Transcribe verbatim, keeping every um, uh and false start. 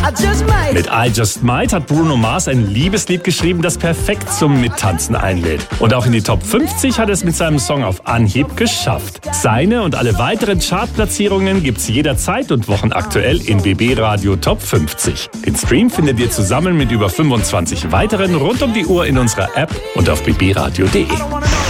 Mit I Just Might hat Bruno Mars ein Liebeslied geschrieben, das perfekt zum Mittanzen einlädt. Und auch in die Top fünfzig hat er es mit seinem Song auf Anhieb geschafft. Seine und alle weiteren Chartplatzierungen gibt's jederzeit und wochenaktuell in B B Radio Top fünfzig. Den Stream findet ihr zusammen mit über fünfundzwanzig weiteren rund um die Uhr in unserer App und auf b b radio punkt d e.